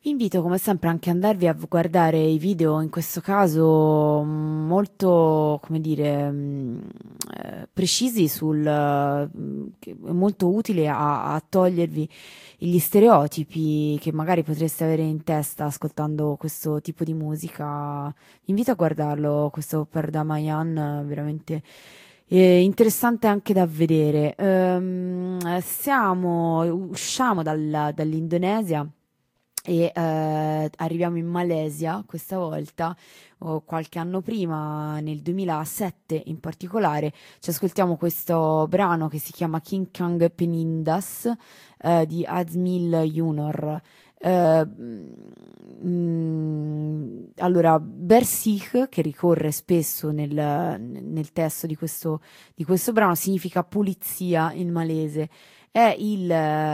Vi invito come sempre anche ad andarvi a guardare i video, in questo caso molto, come dire, precisi che è molto utile a togliervi gli stereotipi che magari potreste avere in testa ascoltando questo tipo di musica. Vi invito a guardarlo, questo per Damayan, veramente interessante anche da vedere. Usciamo dall'Indonesia e arriviamo in Malesia questa volta, o qualche anno prima, nel 2007 in particolare. Ci ascoltiamo questo brano che si chiama King Kang Penindas di Azmil Junior. Allora, Bersih, che ricorre spesso nel testo di questo brano, significa pulizia in malese. È il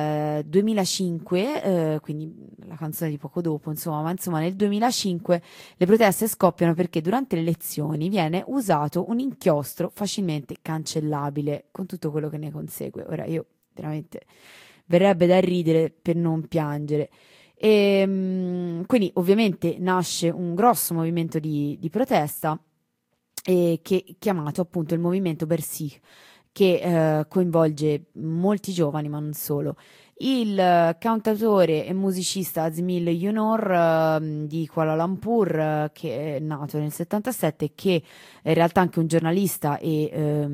2005, quindi la canzone di poco dopo, insomma, ma insomma nel 2005 le proteste scoppiano perché durante le elezioni viene usato un inchiostro facilmente cancellabile, con tutto quello che ne consegue. Ora io veramente verrebbe da ridere per non piangere. Quindi ovviamente nasce un grosso movimento di protesta chiamato appunto il movimento Bersih, che coinvolge molti giovani, ma non solo. Il cantautore e musicista Azmil Junior di Kuala Lumpur, che è nato nel 77, che è in realtà anche un giornalista e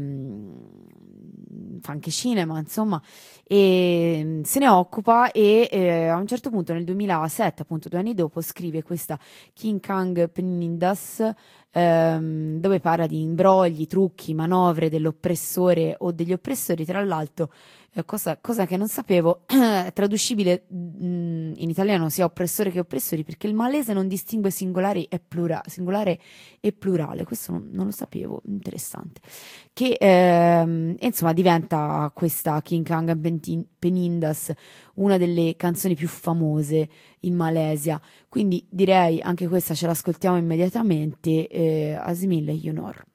fa anche cinema, insomma, e se ne occupa e a un certo punto nel 2007, appunto 2 anni dopo, scrive questa King Kang Penindas, dove parla di imbrogli, trucchi, manovre dell'oppressore o degli oppressori. Tra l'altro, cosa che non sapevo, è traducibile in italiano sia oppressore che oppressori, perché il malese non distingue singolare e plurale. Questo non lo sapevo, interessante. Che insomma diventa questa King Kang Penindas una delle canzoni più famose in Malesia. Quindi direi anche questa ce l'ascoltiamo immediatamente, Asmil Junior.